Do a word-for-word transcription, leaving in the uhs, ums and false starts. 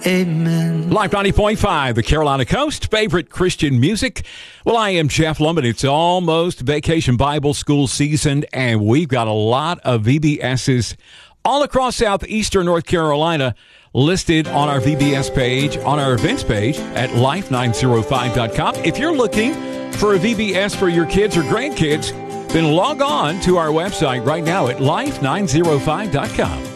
Amen. Life ninety point five, the Carolina Coast, favorite Christian music. Well, I am Jeff Lumbin. It's almost Vacation Bible School season, and we've got a lot of V B S's all across southeastern North Carolina listed on our V B S page, on our events page at life nine oh five dot com. If you're looking for a V B S for your kids or grandkids, then log on to our website right now at life nine oh five dot com.